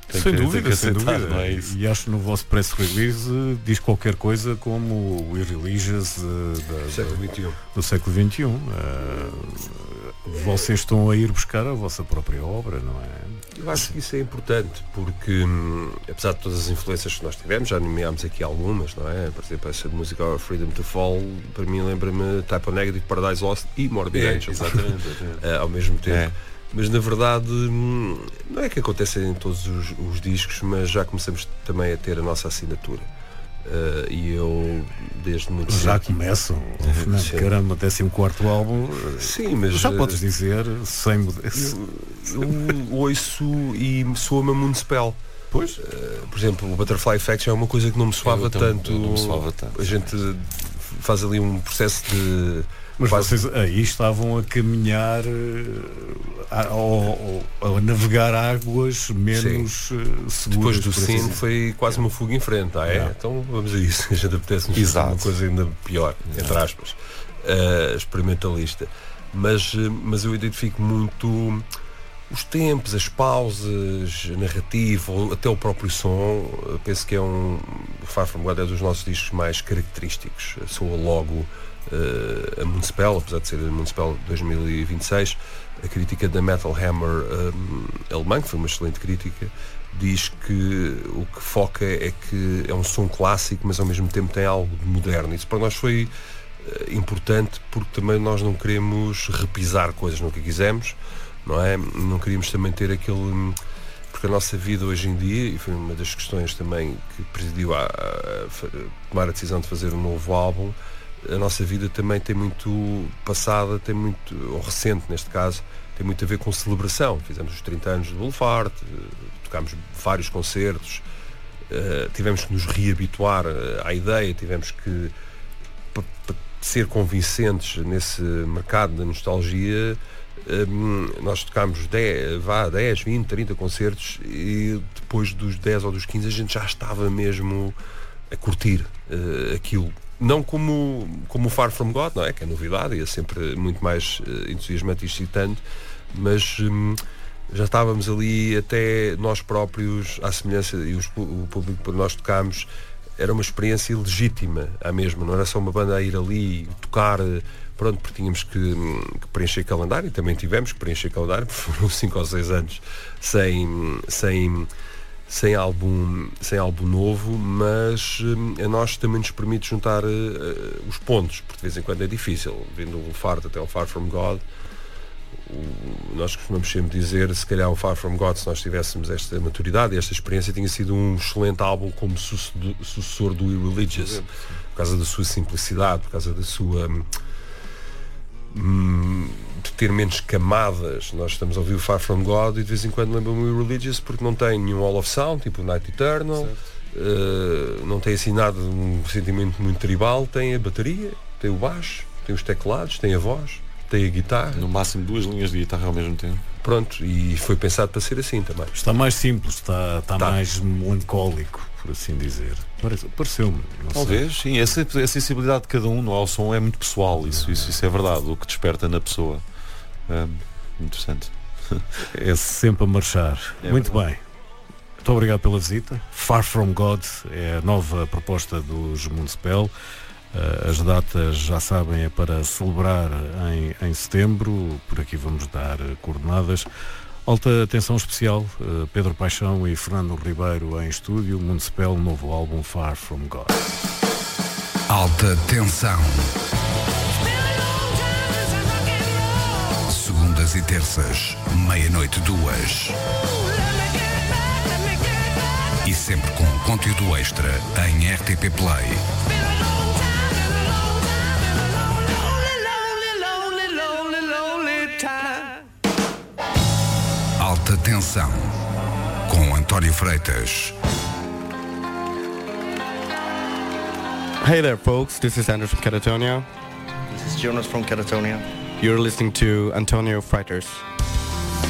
Sem dúvida, sem dúvida. Não é isso? E acho que no vosso press release diz qualquer coisa como o Irreligious do século XXI. Vocês estão a ir buscar a vossa própria obra, não é? Eu acho que isso é importante, porque apesar de todas as influências que nós tivemos, já nomeámos aqui algumas, não é? Por exemplo, essa de música Freedom to Fall, para mim lembra-me Type O Negative, Paradise Lost e Morbid Angel. Exatamente. Ao mesmo tempo. Mas na verdade não é que aconteça em todos os discos, mas já começamos também a ter a nossa assinatura. E eu desde muito já cedo começam, Fernando, caramba, 14º álbum. Sim, mas já podes dizer sem mudança. Eu ouço e soa-me a Moonspell. Pois. Por exemplo, o Butterfly Effect já é uma coisa que não me soava tanto. Não me soava tanto. A gente faz ali um processo de... Mas vocês aí estavam a caminhar, a navegar águas menos seguras. Depois do Sim foi quase uma fuga em frente, Então vamos a isso. A gente apetece-nos fazer uma coisa ainda pior, entre aspas, experimentalista. Mas eu identifico muito os tempos, as pausas, a narrativa, até o próprio som. Eu penso que Far From God é dos nossos discos mais característicos. Soa logo a Moonspell, apesar de ser a Moonspell 2026. A crítica da Metal Hammer alemã, que foi uma excelente crítica, diz que o que foca é que é um som clássico, mas ao mesmo tempo tem algo de moderno. Isso para nós foi importante, porque também nós não queremos repisar coisas no que quisemos, não é? Não queríamos também ter aquele... Porque a nossa vida hoje em dia, e foi uma das questões também que presidiu a tomar a decisão de fazer um novo álbum, a nossa vida também tem muito passada, tem muito, ou recente neste caso, tem muito a ver com celebração. Fizemos os 30 anos do Boulevard, tocámos vários concertos, tivemos que nos reabituar à ideia, tivemos que, para ser convincentes nesse mercado da nostalgia, nós tocámos 10, 20, 30 concertos, e depois dos 10 ou dos 15 a gente já estava mesmo a curtir aquilo. Não como o Far From God, não é? Que é novidade e é sempre muito mais entusiasmante e excitante, mas já estávamos ali até nós próprios, à semelhança, e o público por nós tocámos, era uma experiência legítima à mesma, não era só uma banda a ir ali tocar, pronto, porque tínhamos que preencher calendário, e também tivemos que preencher calendário, porque foram 5 ou 6 anos sem álbum novo, mas a nós também nos permite juntar os pontos, porque de vez em quando é difícil, vindo o Fart até o Far From God. Nós costumamos sempre dizer, se calhar o Far From God, se nós tivéssemos esta maturidade e esta experiência, tinha sido um excelente álbum como sucessor do Irreligious, por causa da sua simplicidade, por causa da sua... de ter menos camadas. Nós estamos a ouvir o Far From God e de vez em quando lembra-me o Irreligious, porque não tem nenhum Hall of Sound, tipo o Night Eternal, não tem assim nada, um sentimento muito tribal. Tem a bateria, tem o baixo, tem os teclados, tem a voz, tem a guitarra. No máximo 2 linhas de guitarra ao mesmo tempo. Pronto, e foi pensado para ser assim também. Está mais simples, está mais melancólico, por assim dizer. Pareceu-me. Talvez, sim. A sensibilidade de cada um no ao som é muito pessoal. Isso é verdade. O que desperta na pessoa. Interessante. É sempre a marchar. Muito bem. Muito obrigado pela visita. Far From God é a nova proposta dos Moonspell. As datas, já sabem, é para celebrar em setembro. Por aqui vamos dar coordenadas. Alta atenção especial, Pedro Paixão e Fernando Ribeiro em estúdio. Moonspell, novo álbum Far From God. Alta tensão. Segundas e terças, 00:30, 2. E sempre com conteúdo extra em RTP Play. Alta tensão com António Freitas. Hey there, folks. This is Anders from Catatonia. This is Jonas from Catatonia. You're listening to Antonio Freitas.